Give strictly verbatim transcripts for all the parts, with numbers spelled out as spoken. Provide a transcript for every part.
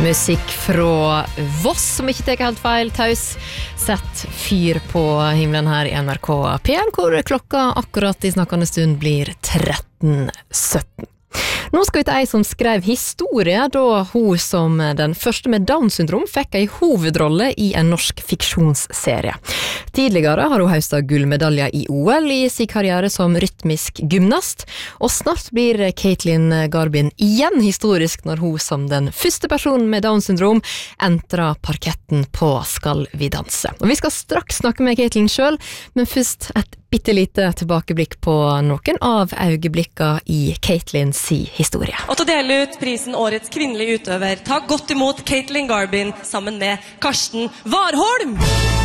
Musikk fra Voss, som ikke tar helt feil, taus. Sett fyr på himmelen her i N R K P en, hvor klokka akkurat i snakkende stund blir tretten sytten. Nå skal vi til ei som skrev historie da hun som den første med Down-syndrom fikk ei hovedrolle i en norsk fiksjonsserie. Tidligere har hun høstet gullmedaljer i O L i sin karriere som rytmisk gymnast, og snart blir Caitlin Garbin igjen historisk når hun som den første personen med Down-syndrom entrer parketten på Skal vi danse. Og vi skal straks snakke med Caitlin selv, men først et bittelite tilbakeblikk på noen av øyeblikka i Caitlin si historie. Og til å dele ut prisen Årets kvinnelige utøver, ta godt imot Caitlin Garbin sammen med Karsten Warholm!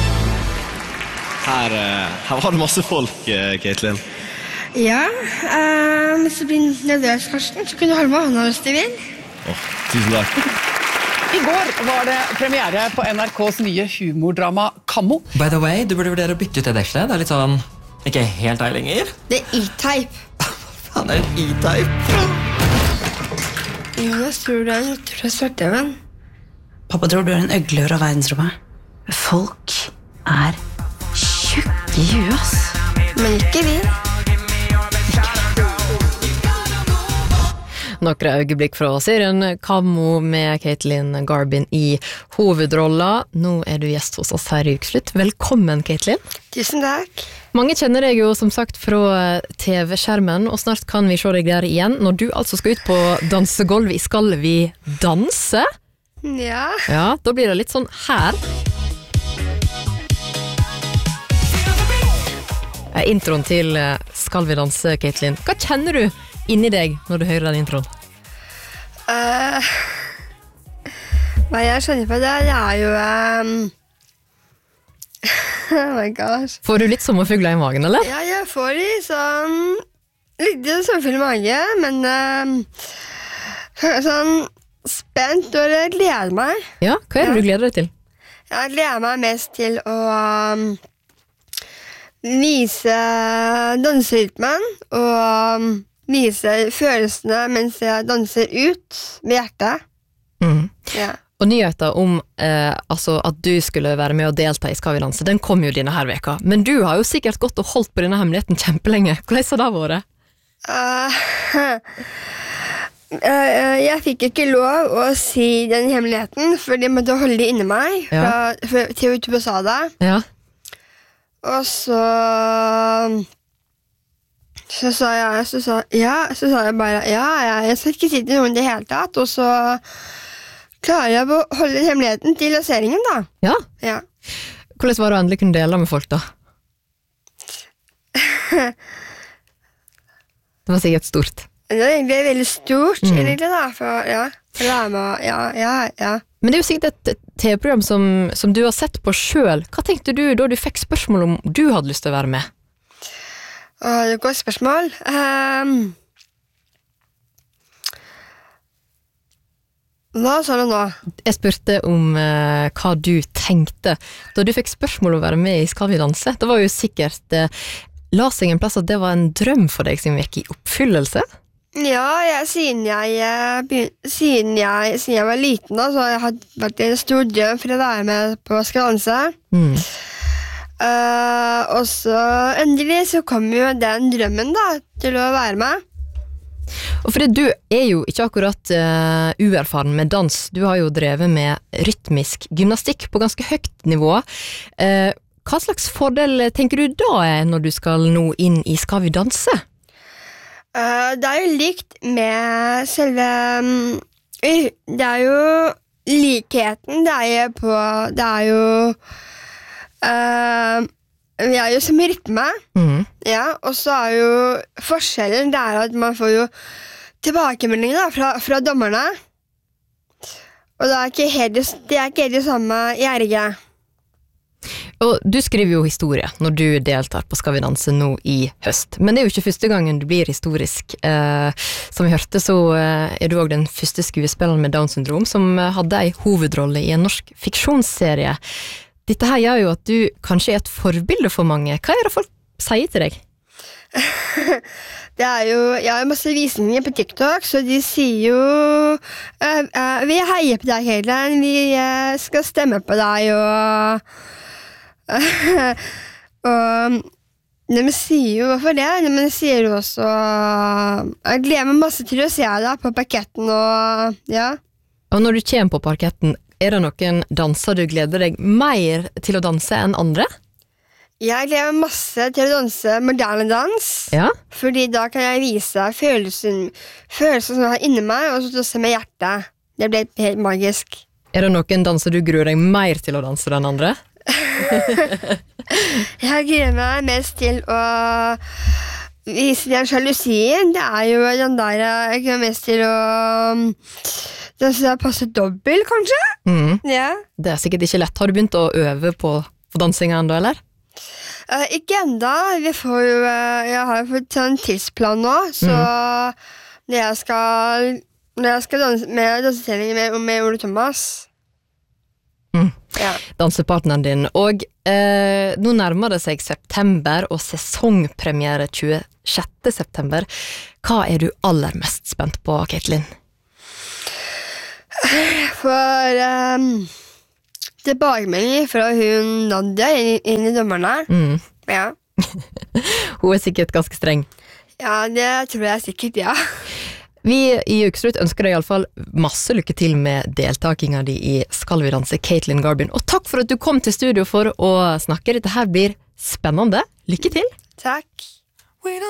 Her, her var det masse folk, Caitlin. Ja, uh, hvis du blir nervøs, Karsten, så kan du holde med hånda hvis du vil. Åh, tusen takk. I går var det premiere på N R K's nye humordrama Kammo. By the way, du burde vurdere å bytte ut det dekselet. Det er litt sånn, ikke helt deg lenger. Det er E-Type. Han er E-Type. Jo, jeg tror det er, jeg tror det er svarteven. Pappa tror du er en øgle fra verdensrommet. Folk er tjukke i huet, ass. Men ikke vi. Nokre øyeblikk fra serien Kammo med Caitlin Garbin i hovedrolla. Nå er du gjest hos oss her i Ukeslutt. Velkommen, Caitlin. Tusen takk. Mange kjenner deg jo som sagt fra T V-skjermen, og snart kan vi se deg der igjen, når du altså skal ut på dansegolvet i Skal vi danse? Ja. Ja, da blir det litt sånn her. Introen til Skal vi danse, Caitlin. Hva kjenner du inni deg når du hører den introen? Uh, hva jeg skjønner på det, det er jo... Um, oh my gosh. Får du litt sommerfugler i magen, eller? Ja, jeg får litt sånn... Litt sommerfugler i magen, men... Um, sånn spent, og jeg gleder meg. Ja, hva er det ja. du gleder deg til? Jeg gleder meg mest til å... Um, vise danserytmen og um, vise følelsene mens jeg danser ut med hjertet. Mm. Ja. Og nyheter om eh, altså at du skulle være med og delta i Skal vi danse, den kom jo denne her veka. Men du har jo sikkert gått og holdt på denne hemmeligheten kjempelenge. Hvordan har det vært? Uh, uh, jeg fikk ikke lov å si den hemmeligheten, for de måtte holde det inni meg. Ja. Fra, fra T V to sa det. Ja. Og så så sa jeg så sa, ja, så sa jeg bare ja, ja, jeg skal ikke si til noen det hele tatt, og så klarer jeg å holde hemmeligheten til lanseringen da. Ja? Ja. Hvordan var det å endelig kunne dele med folk da? Det var sikkert stort. Det var egentlig veldig stort, Mm. egentlig da, for ja, for å være med, ja, ja, ja. Men det er jo sikkert et T V-program som, som du har sett på selv. Hva tenkte du da du fikk spørsmål om du hadde lyst til å være med? Åh, det er et godt spørsmål. Um, hva sa du nå? Jeg spurte om uh, hva du tenkte da du fikk spørsmål om å være med i Skal vi danse. Det var jo sikkert uh, la seg en plass at det var en drøm for deg som gikk i oppfyllelse. Ja, jeg, siden, jeg, begyn- siden, jeg, siden jeg var liten da, så har jeg hatt vært en stor drøm for å være med på Skal vi danse. Mm. Uh, og så endelig så kom jo den drømmen da, til å være med. Og fordi du er jo ikke akkurat uh, uerfaren med dans. Du har jo drevet med rytmisk gymnastikk på ganske høyt nivå. Uh, hva slags fordel tenker du da er når du skal nå inn i Skal vi danse? Uh, det er jo likt med selve um, det er jo likheten det er jo på det er jo uh, vi er jo som rytme Mm. ja, og så er jo forskjellen det er at man får jo tilbakemeldinger da, fra, fra dommerne, og det er ikke helt det er ikke helt det samme i R G. Og du skriver jo historie når du deltar på Skal vi danse nå i høst. Men det er jo ikke første gangen du blir historisk. Eh, som vi hørte så eh, er du også den første skuespilleren med Down-syndrom som eh, hadde en hovedrolle i en norsk fiksjonsserie. Dette her gjør jo at du kanskje er et forbilde for mange. Hva er det folk sier til deg? Det er jo, jeg har masse visninger på TikTok, så de sier jo uh, uh, vi heier på deg, Caitlin, vi uh, skal stemme på deg, og uh, og de sier jo, hvorfor det? De sier jo også jeg gleder meg masse til å se deg på parketten, og ja. Og når du kommer på parketten, er det noen danser du gleder deg mer til å danse enn andre? Jeg gleder meg masse til å danse moderne dans, Ja. fordi da kan jeg vise følelsen, følelsen som jeg har inni meg, og så danse med hjertet. Det blir helt magisk. Er det noen danser du gruer deg mer til å danse enn andre? Jeg gleder meg mest til å vise den sjalusien. Det er jo den der jeg gleder meg mest til å danse passe dobbelt, kanskje? Mm. Ja. Det er sikkert ikke lett. Har du begynt å øve på, på dansinga enda, eller? Uh, ikke enda. Vi får jo, uh, jeg har jo fått en tidsplan nå, så når jeg skal, når jeg skal danse med dansetrening med, med Ole Thomas. Mm. Ja. Dansepartneren din. Og eh, nå nærmer det seg september og sesongpremiere tjuesjette september. Hva er du aller mest spent på, Caitlin? For um, tilbakemelding fra hun Nadia inn, inn i dommerne. Mm. Ja. Hun er sikkert ganske streng. Ja, det tror jeg sikkert, ja. Vi i Ukeslutt ønsker deg i alle fall masse lykke til med deltakinga di i Skal vi danse, Caitlin Garbin. Og takk for at du kom til studio for å snakke. Dette her blir spennende. Lykke til! Takk.